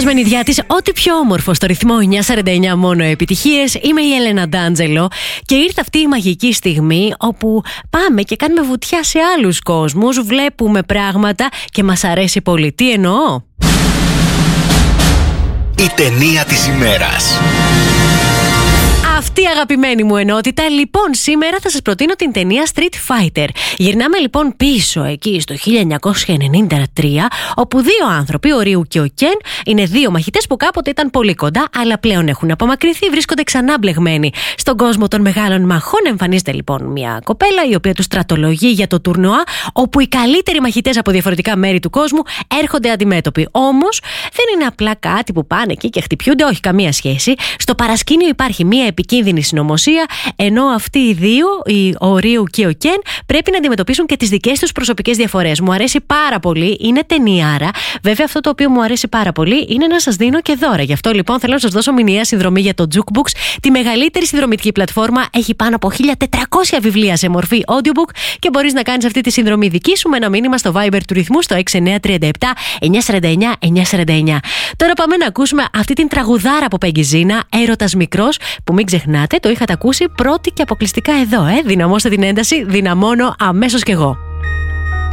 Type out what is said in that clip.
Μενιδιά της, ό,τι πιο όμορφο στο ρυθμό 949 μόνο επιτυχίες. Είμαι η Έλενα Ντάντζελο και ήρθε αυτή η μαγική στιγμή όπου πάμε και κάνουμε βουτιά σε άλλους κόσμους, βλέπουμε πράγματα και μας αρέσει πολύ. Τι εννοώ? Η ταινία της ημέρας. Αυτή η αγαπημένη μου ενότητα. Λοιπόν, σήμερα θα σας προτείνω την ταινία Street Fighter. Γυρνάμε λοιπόν πίσω εκεί στο 1993, όπου δύο άνθρωποι, ο Ρίου και ο Κεν, είναι δύο μαχητές που κάποτε ήταν πολύ κοντά, αλλά πλέον έχουν απομακρυνθεί, βρίσκονται ξανά μπλεγμένοι στον κόσμο των μεγάλων μαχών. Εμφανίζεται λοιπόν μια κοπέλα η οποία τους στρατολογεί για το τουρνουά, όπου οι καλύτεροι μαχητές από διαφορετικά μέρη του κόσμου έρχονται αντιμέτωποι. Όμως δεν είναι απλά κάτι που πάνε εκεί και χτυπιούνται, όχι, καμία σχέση. Στο παρασκήνιο υπάρχει μια επικίνδυνη συνωμοσία, ενώ αυτοί οι δύο, ο Ρίου και ο Κεν, πρέπει να αντιμετωπίσουν και τις δικές τους προσωπικές διαφορές. Μου αρέσει πάρα πολύ, είναι ταινιάρα. Βέβαια, αυτό το οποίο μου αρέσει πάρα πολύ είναι να σας δίνω και δώρα. Γι' αυτό λοιπόν θέλω να σας δώσω μηνιαία συνδρομή για το Jukebox, τη μεγαλύτερη συνδρομητική πλατφόρμα. Έχει πάνω από 1.400 βιβλία σε μορφή audiobook και μπορείς να κάνεις αυτή τη συνδρομή δική σου με ένα μήνυμα στο Viber του ρυθμού στο 6937 949 949. Τώρα πάμε να ακούσουμε αυτή την τραγουδάρα από Peggy Zina, Έρωτας μικρός, που μην ξεχνάτε, το είχατε ακούσει πρώτη και αποκλειστικά εδώ. Δυναμώστε την ένταση, δυναμώνω αμέσως κι εγώ.